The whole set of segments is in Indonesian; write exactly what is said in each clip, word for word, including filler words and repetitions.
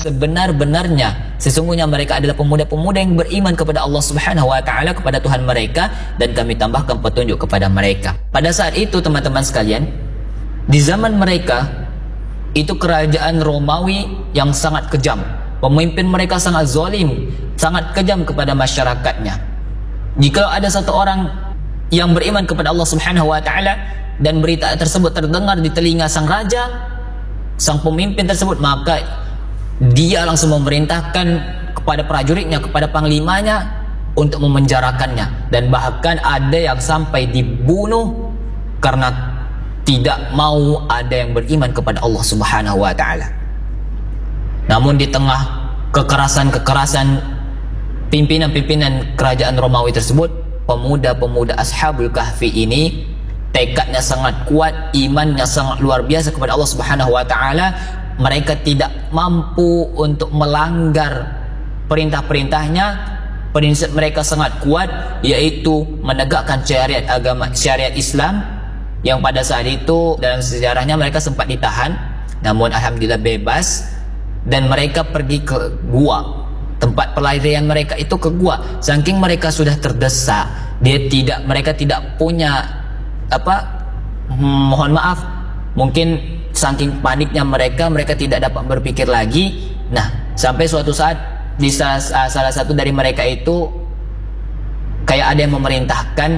sebenar-benarnya sesungguhnya mereka adalah pemuda-pemuda yang beriman kepada Allah Subhanahu wa taala, kepada Tuhan mereka, dan kami tambahkan petunjuk kepada mereka. Pada saat itu teman-teman sekalian, di zaman mereka itu kerajaan Romawi yang sangat kejam. Pemimpin mereka sangat zalim, sangat kejam kepada masyarakatnya. Jika ada satu orang yang beriman kepada Allah Subhanahu wa taala dan berita tersebut terdengar di telinga sang raja, sang pemimpin tersebut, maka dia langsung memerintahkan kepada prajuritnya, kepada panglimanya untuk memenjarakannya, dan bahkan ada yang sampai dibunuh karena tidak mau ada yang beriman kepada Allah Subhanahu wa taala. Namun di tengah kekerasan-kekerasan pimpinan-pimpinan kerajaan Romawi tersebut, pemuda-pemuda Ashabul Kahfi ini tekadnya sangat kuat, imannya sangat luar biasa kepada Allah Subhanahu wa taala. Mereka tidak mampu untuk melanggar perintah-perintahnya. Prinsip mereka sangat kuat, yaitu menegakkan syariat agama, syariat Islam, yang pada saat itu dalam sejarahnya mereka sempat ditahan, namun alhamdulillah bebas, dan mereka pergi ke gua. Tempat pelarian mereka itu ke gua. Saking mereka sudah terdesak, dia tidak mereka tidak punya apa hmm, mohon maaf, mungkin saking paniknya mereka, mereka tidak dapat berpikir lagi. Nah, sampai suatu saat di salah, salah satu dari mereka itu kayak ada yang memerintahkan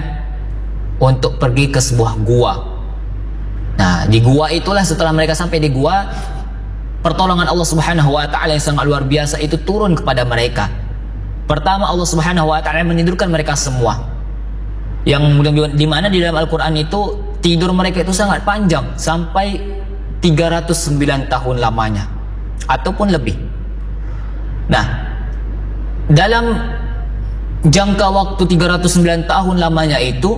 untuk pergi ke sebuah gua. Nah, di gua itulah, setelah mereka sampai di gua, pertolongan Allah Subhanahu wa taala yang sangat luar biasa itu turun kepada mereka. Pertama, Allah Subhanahu wa taala menidurkan mereka semua. Yang di mana di dalam Al-Qur'an itu tidur mereka itu sangat panjang, sampai tiga ratus sembilan tahun lamanya ataupun lebih. Nah, dalam jangka waktu tiga ratus sembilan tahun lamanya itu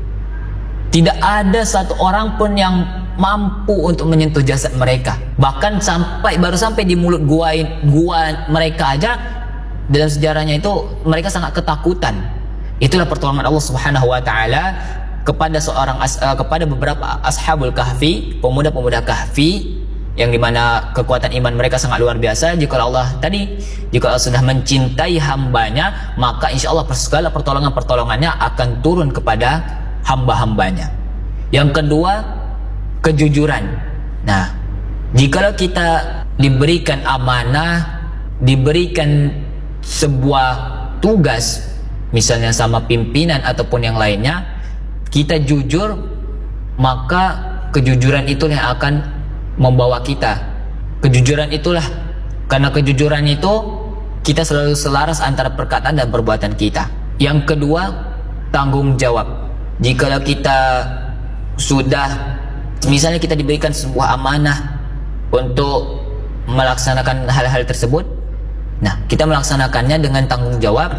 tidak ada satu orang pun yang mampu untuk menyentuh jasad mereka. Bahkan sampai baru sampai di mulut gua gua mereka aja, dalam sejarahnya itu mereka sangat ketakutan. Itulah pertolongan Allah Subhanahu wa taala kepada seorang as, uh, kepada beberapa Ashabul Kahfi, pemuda-pemuda Kahfi, yang dimana kekuatan iman mereka sangat luar biasa. Jika Allah tadi, jika Allah sudah mencintai hambanya, maka insya Allah segala pertolongan-pertolongannya akan turun kepada hamba-hambanya. Yang kedua, kejujuran. Nah, jikalau kita diberikan amanah, diberikan sebuah tugas, misalnya sama pimpinan ataupun yang lainnya, kita jujur, maka kejujuran itulah yang akan membawa kita. Kejujuran itulah, karena kejujuran itu kita selalu selaras antara perkataan dan perbuatan kita. Yang kedua, tanggung jawab. Jika kita sudah, misalnya kita diberikan sebuah amanah untuk melaksanakan hal-hal tersebut, nah kita melaksanakannya dengan tanggung jawab.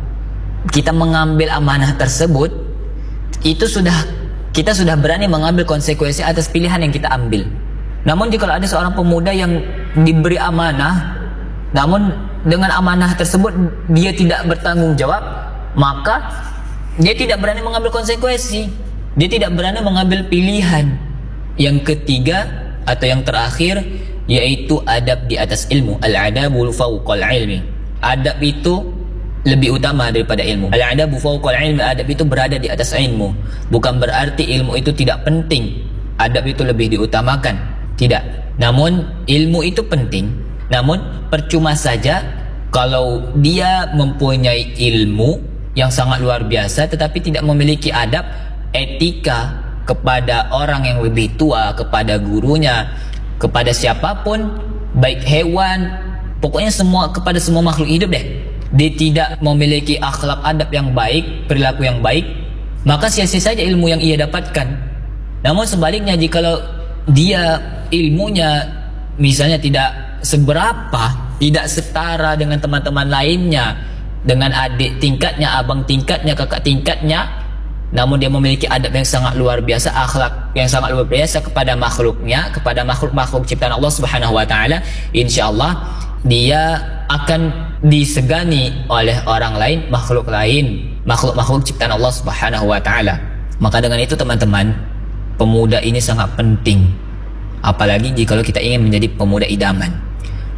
Kita mengambil amanah tersebut, itu sudah, kita sudah berani mengambil konsekuensi atas pilihan yang kita ambil. Namun jika ada seorang pemuda yang diberi amanah, namun dengan amanah tersebut dia tidak bertanggung jawab, maka dia tidak berani mengambil konsekuensi, dia tidak berani mengambil pilihan. Yang ketiga atau yang terakhir, yaitu adab di atas ilmu. Al-adabul fawqal ilmi. Adab itu lebih utama daripada ilmu. Al-adabu fawqal ilmi, adab itu berada di atas ilmu. Bukan berarti ilmu itu tidak penting, adab itu lebih diutamakan. Tidak. Namun ilmu itu penting. Namun percuma saja kalau dia mempunyai ilmu yang sangat luar biasa tetapi tidak memiliki adab, etika kepada orang yang lebih tua, kepada gurunya, kepada siapapun, baik hewan, pokoknya semua, kepada semua makhluk hidup deh. Dia tidak memiliki akhlak adab yang baik, perilaku yang baik, maka sia-sia saja ilmu yang ia dapatkan. Namun sebaliknya, jikalau dia ilmunya misalnya tidak seberapa, tidak setara dengan teman-teman lainnya, dengan adik tingkatnya, abang tingkatnya, kakak tingkatnya, namun dia memiliki adab yang sangat luar biasa, akhlak yang sangat luar biasa kepada makhluknya, kepada makhluk-makhluk ciptaan Allah Subhanahu wa taala, insyaallah dia akan disegani oleh orang lain, makhluk lain, makhluk-makhluk ciptaan Allah Subhanahu wa taala. Maka dengan itu teman-teman, pemuda ini sangat penting. Apalagi jika kita ingin menjadi pemuda idaman.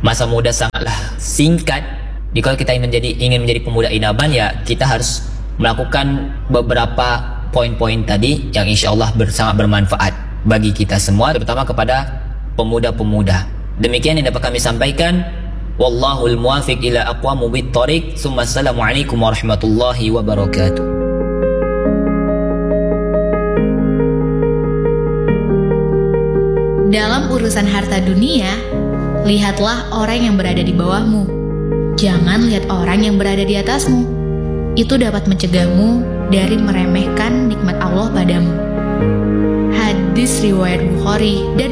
Masa muda sangatlah singkat. Jadi kalau kita ingin menjadi ingin menjadi pemuda inaban, ya kita harus melakukan beberapa poin-poin tadi yang insya Allah ber, sangat bermanfaat bagi kita semua, terutama kepada pemuda-pemuda. Demikian yang dapat kami sampaikan. Wallahul muwafiq ila aqwamit thoriq. Assalamualaikum warahmatullahi wabarakatuh. Dalam urusan harta dunia, lihatlah orang yang berada di bawahmu. Jangan lihat orang yang berada di atasmu. Itu dapat mencegahmu dari meremehkan nikmat Allah padamu. Hadis riwayat Bukhari dan